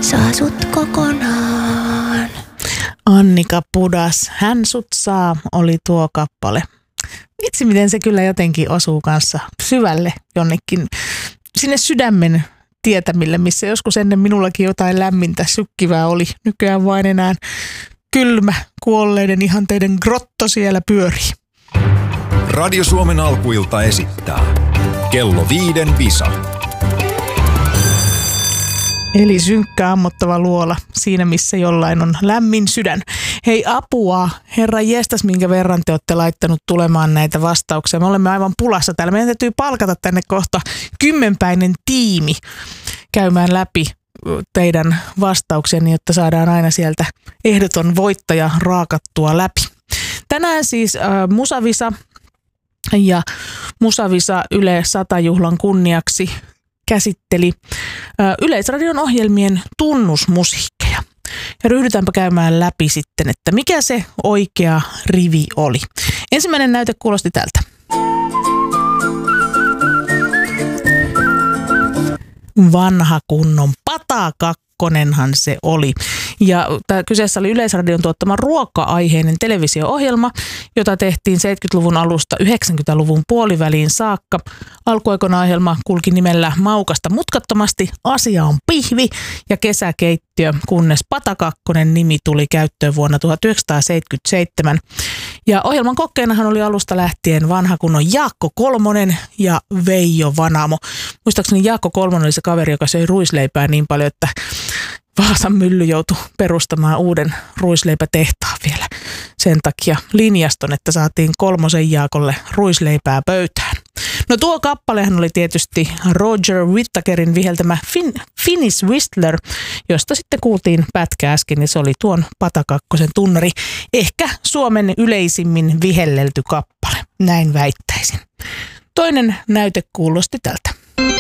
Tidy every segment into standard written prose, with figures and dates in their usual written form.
saa sut kokonaan. Annika Pudas, Hän sut saa, oli tuo kappale. Vitsi, miten se kyllä jotenkin osuu kanssa syvälle jonnekin sinne sydämen tietämille, missä joskus ennen minullakin jotain lämmintä sykkivää oli. Nykyään vain enää kylmä, kuolleiden ihanteiden grotto siellä pyörii. Radio Suomen alkuilta esittää Kello 5 Visa. Eli synkkä ammottava luola siinä, missä jollain on lämmin sydän. Hei apua, herra jestas, minkä verran te olette laittanut tulemaan näitä vastauksia. Me olemme aivan pulassa täällä. Meidän täytyy palkata tänne kohta 10-päinen tiimi käymään läpi teidän vastauksenne, jotta saadaan aina sieltä ehdoton voittaja raakattua läpi. Tänään siis Musavisa ja Musavisa Yle 100-juhlan kunniaksi käsitteli Yleisradion ohjelmien tunnusmusiikkeja. Ja ryhdytäänpä käymään läpi sitten, että mikä se oikea rivi oli. Ensimmäinen näyte kuulosti tältä. Vanha kunnon patakakkonenhan se oli. Ja kyseessä oli Yleisradion tuottama ruoka-aiheinen televisio-ohjelma, jota tehtiin 70-luvun alusta 90-luvun puoliväliin saakka. Alkuaikoina ohjelma kulki nimellä Maukasta mutkattomasti, asia on pihvi ja kesäkeittiö, kunnes patakakkonen nimi tuli käyttöön vuonna 1977. Ja ohjelman kokkeenahan oli alusta lähtien vanha kunnon Jaakko Kolmonen ja Veijo Vanamo. Muistaakseni Jaakko Kolmonen oli se kaveri, joka söi ruisleipää niin paljon, että Vaasan mylly joutui perustamaan uuden ruisleipätehtaan vielä sen takia linjaston, että saatiin Kolmosen Jaakolle ruisleipää pöytään. No tuo kappalehan oli tietysti Roger Whittakerin viheltämä Finnish Whistler, josta sitten kuultiin pätkä äsken, ja se oli tuon patakakkosen tunnari. Ehkä Suomen yleisimmin vihellelty kappale, näin väittäisin. Toinen näyte kuulosti tältä.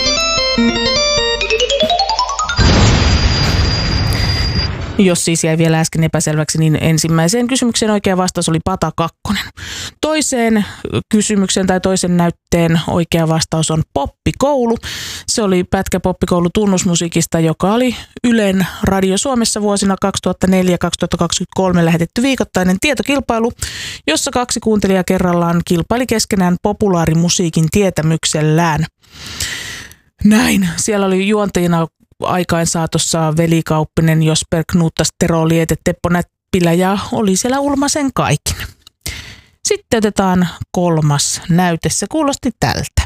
Jos siis jäi vielä äsken epäselväksi, niin ensimmäiseen kysymykseen oikea vastaus oli patakakkonen. Toiseen kysymykseen tai toisen näytteen oikea vastaus on Poppikoulu. Se oli pätkä Poppikoulu tunnusmusiikista, joka oli Ylen Radio Suomessa vuosina 2004-2023 lähetetty viikoittainen tietokilpailu, jossa 2 kuuntelijaa kerrallaan kilpaili keskenään populaarimusiikin tietämyksellään. Näin. Siellä oli juontajina aikain saatossa Veli Kauppinen, Josper Knuuttas, Tero Liete, Teppo Näppilä ja oli siellä Ulmasen Kaikin. Sitten otetaan kolmas näyte. Se kuulosti tältä.